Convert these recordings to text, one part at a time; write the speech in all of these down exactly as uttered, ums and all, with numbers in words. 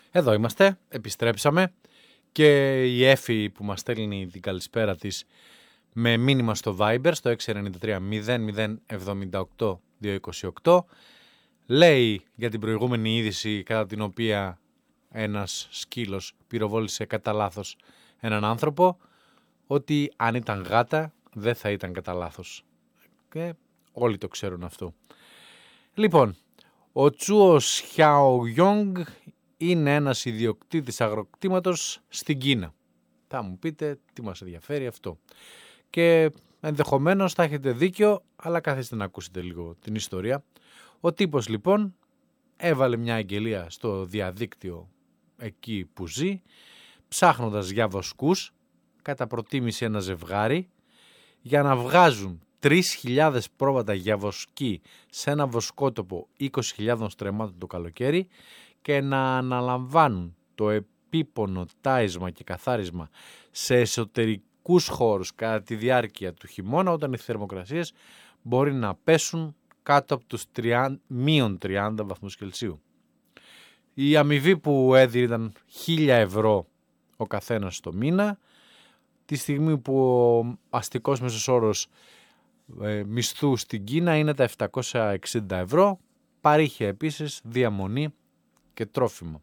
Εδώ είμαστε, επιστρέψαμε και η Έφη που μας στέλνει την καλησπέρα της με μήνυμα στο Viber στο έξι εννιά τρία μηδέν μηδέν εβδομήντα οκτώ διακόσια είκοσι οκτώ λέει για την προηγούμενη είδηση κατά την οποία ένας σκύλος πυροβόλησε κατά λάθος έναν άνθρωπο ότι αν ήταν γάτα δεν θα ήταν κατά λάθος. Και όλοι το ξέρουν αυτό. Λοιπόν, ο Τσούο Σιαογιόγκ είναι ένας ιδιοκτήτης αγροκτήματος στην Κίνα. Θα μου πείτε τι μας ενδιαφέρει αυτό. Και ενδεχομένως θα έχετε δίκιο, αλλά καθίστε να ακούσετε λίγο την ιστορία. Ο τύπος λοιπόν έβαλε μια αγγελία στο διαδίκτυο εκεί που ζει, ψάχνοντας για βοσκούς, κατά προτίμηση ένα ζευγάρι, για να βγάζουν τρεις χιλιάδες πρόβατα για βοσκή σε ένα βοσκότοπο είκοσι χιλιάδες στρεμμάτων το καλοκαίρι και να αναλαμβάνουν το επίπονο τάισμα και καθάρισμα σε εσωτερικούς χώρους κατά τη διάρκεια του χειμώνα, όταν οι θερμοκρασίες μπορεί να πέσουν κάτω από τους μείον τριάντα βαθμούς Κελσίου. Η αμοιβή που έδινε ήταν χίλια ευρώ ο καθένας το μήνα, τη στιγμή που ο αστικός μέσος όρος ε, μισθού στην Κίνα είναι τα επτακόσια εξήντα ευρώ, παρήχε επίσης διαμονή και τρόφιμο.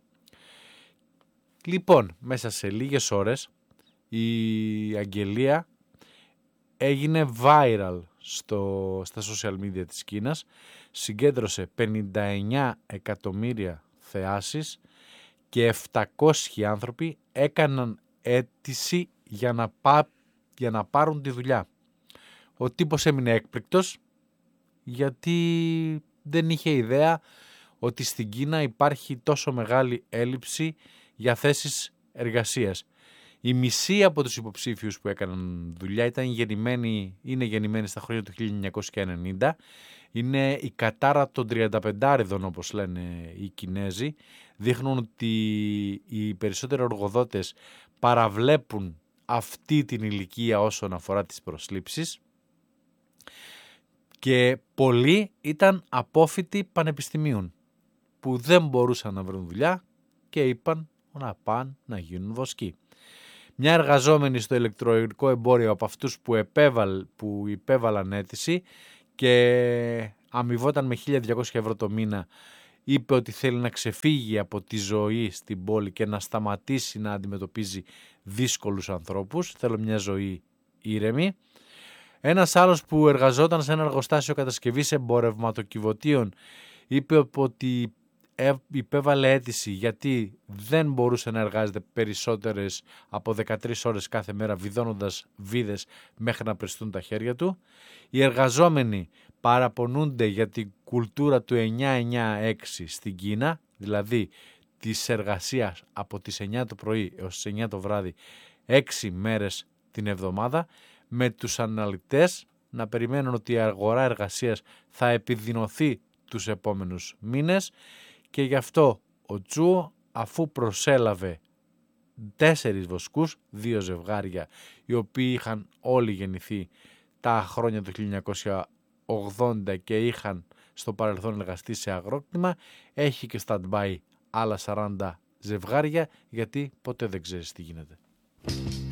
Λοιπόν, μέσα σε λίγες ώρες η αγγελία έγινε viral στο, στα social media της Κίνας, συγκέντρωσε πενήντα εννιά εκατομμύρια θεάσεις και επτακόσιοι άνθρωποι έκαναν αίτηση για να, πά, για να πάρουν τη δουλειά. Ο τύπος έμεινε έκπληκτος γιατί δεν είχε ιδέα ότι στην Κίνα υπάρχει τόσο μεγάλη έλλειψη για θέσεις εργασίας. Η μισή από τους υποψήφιους που έκαναν δουλειά ήταν γεννημένοι, είναι γεννημένοι στα χρόνια του χίλια εννιακόσια ενενήντα. Είναι η κατάρα των τριανταπεντάριδων, όπως λένε οι Κινέζοι. Δείχνουν ότι οι περισσότεροι εργοδότες παραβλέπουν αυτή την ηλικία όσον αφορά τις προσλήψεις. Και πολλοί ήταν απόφοιτοι πανεπιστημίων που δεν μπορούσαν να βρουν δουλειά και είπαν να πάνε να γίνουν βοσκοί. Μια εργαζόμενη στο ηλεκτρονικό εμπόριο από αυτούς που, επέβαλ, που υπέβαλαν αίτηση και αμοιβόταν με χίλια διακόσια ευρώ το μήνα, είπε ότι θέλει να ξεφύγει από τη ζωή στην πόλη και να σταματήσει να αντιμετωπίζει δύσκολους ανθρώπους. Θέλω μια ζωή ήρεμη. Ένας άλλος που εργαζόταν σε ένα εργοστάσιο κατασκευής εμπορευματοκιβωτίων είπε ότι υπέβαλε αίτηση γιατί δεν μπορούσε να εργάζεται περισσότερες από δεκατρείς ώρες κάθε μέρα βιδώνοντας βίδες μέχρι να πριστούν τα χέρια του. Οι εργαζόμενοι παραπονούνται για την κουλτούρα του εννιά εννιά έξι στην Κίνα, δηλαδή της εργασίας από τις εννιά το πρωί έως τις εννιά το βράδυ, έξι μέρες την εβδομάδα, με τους αναλυτές να περιμένουν ότι η αγορά εργασίας θα επιδεινωθεί τους επόμενους μήνες. Και γι' αυτό ο Τσούο, αφού προσέλαβε τέσσερις βοσκούς, δύο ζευγάρια, οι οποίοι είχαν όλοι γεννηθεί τα χρόνια του χίλια εννιακόσια ογδόντα και είχαν στο παρελθόν εργαστεί σε αγρόκτημα, έχει και stand-by άλλα σαράντα ζευγάρια, γιατί ποτέ δεν ξέρεις τι γίνεται.